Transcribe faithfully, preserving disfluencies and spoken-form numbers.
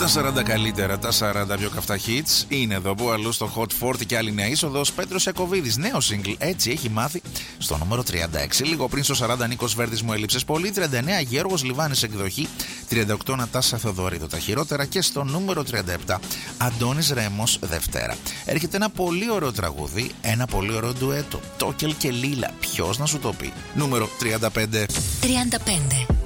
Τα σαράντα καλύτερα, τα σαράντα πιο καυτά hits είναι εδώ που αλλού στο Hot σαράντα και άλλη νέα είσοδος. Πέτρος Ιακωβίδης, νέο single, έτσι έχει μάθει, στο νούμερο τριάντα έξι. Λίγο πριν στο σαράντα Νίκος Βέρδης, μου έλειψες πολύ. τριάντα εννέα Γιώργος Λιβάνης, εκδοχή. τριάντα οκτώ Νατάσα Θεοδωρίδου, τα χειρότερα. Και στο νούμερο τριάντα επτά Αντώνης Ρέμος, Δευτέρα. Έρχεται ένα πολύ ωραίο τραγούδι, ένα πολύ ωραίο ντουέτο. Τόκελ και Λίλα, ποιος να σου το πει. Νούμερο τριάντα πέντε. τριάντα πέντε.